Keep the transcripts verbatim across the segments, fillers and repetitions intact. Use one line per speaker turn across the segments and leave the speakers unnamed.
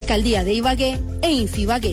Alcaldía de Ibagué e Infibagué.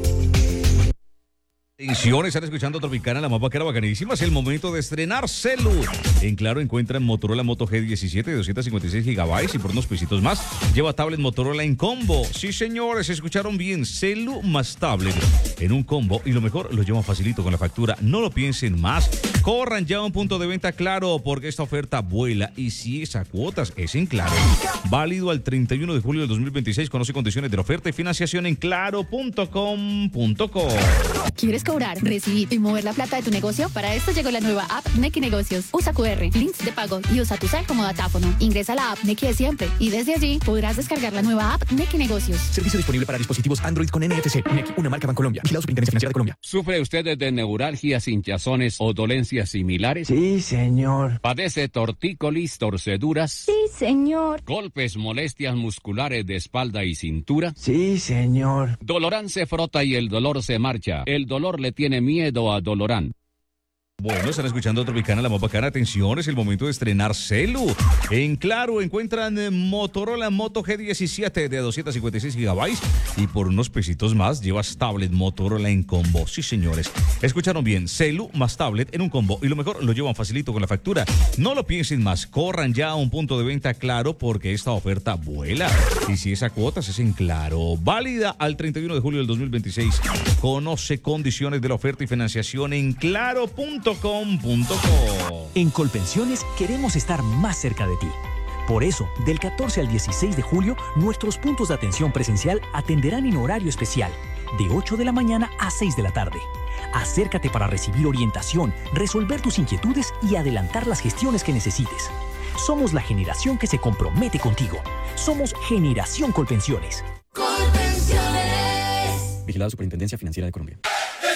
Atención, están escuchando Tropicana, la más vaquera bacanísima. Es el momento de estrenar Celu. En Claro encuentran Motorola Moto G diecisiete de doscientos cincuenta y seis gigabytes y por unos pesitos más lleva tablet Motorola en combo. Sí, señores, escucharon bien. Celu más tablet en un combo y lo mejor, lo llevan facilito con la factura. No lo piensen más. Corran ya a un punto de venta Claro porque esta oferta vuela y si es a cuotas es en Claro. Válido al treinta y uno de julio del dos mil veintiséis. Conoce condiciones de la oferta y financiación en claro punto com punto co.
¿Quieres cobrar, recibir y mover la plata de tu negocio? Para esto llegó la nueva app Nequi Negocios. Usa cu erre, links de pago y usa tu cel como datáfono. Ingresa a la app Nequi de siempre y desde allí podrás descargar la nueva app Nequi Negocios.
Servicio disponible para dispositivos Android con N F C. Nequi, una marca Bancolombia. Vigilado Superintendencia Financiera de Colombia.
¿Sufre usted de neuralgias, hinchazones o dolencias similares?
Sí, señor.
¿Padece tortícolis, torceduras?
Sí, señor.
¿Golpes, molestias musculares de espalda y cintura?
Sí, señor.
Dolorán se frota y el dolor se marcha. El dolor le tiene miedo a Dolorán.
Bueno, están escuchando Tropicana, la más bacana. Atención, es el momento de estrenar Celu. En Claro encuentran Motorola Moto G diecisiete de doscientos cincuenta y seis gigabytes y por unos pesitos más llevas tablet Motorola en combo. Sí, señores, escucharon bien. Celu más tablet en un combo y lo mejor, lo llevan facilito con la factura. No lo piensen más, corran ya a un punto de venta Claro porque esta oferta vuela. Y si es a cuotas es en Claro. Válida al treinta y uno de julio del dos mil veintiséis. Conoce condiciones de la oferta y financiación en claro punto com punto co.
En Colpensiones queremos estar más cerca de ti. Por eso, del catorce al dieciséis de julio, nuestros puntos de atención presencial atenderán en horario especial, de ocho de la mañana a seis de la tarde. Acércate para recibir orientación, resolver tus inquietudes y adelantar las gestiones que necesites. Somos la generación que se compromete contigo. Somos Generación Colpensiones.
Colpensiones.
Vigilado Superintendencia Financiera de Colombia.